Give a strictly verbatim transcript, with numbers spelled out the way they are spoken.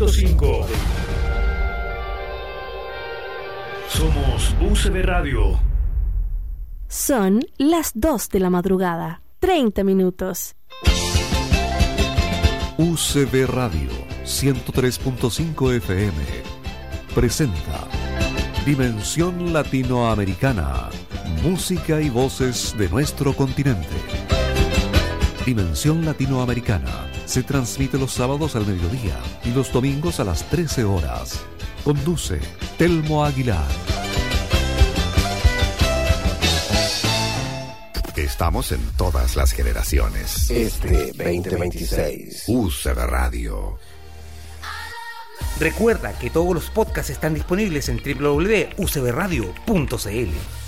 punto cinco. Somos U C B Radio. Son las dos de la madrugada, treinta minutos. U C B Radio ciento tres punto cinco F M presenta Dimensión Latinoamericana, música y voces de nuestro continente. Dimensión Latinoamericana se transmite los sábados al mediodía y los domingos a las trece horas. Conduce Telmo Aguilar. Estamos en todas las generaciones. Este veinte veintiséis. U C B Radio. Recuerda que todos los podcasts están disponibles en doble u doble u doble u punto u c b radio punto c l.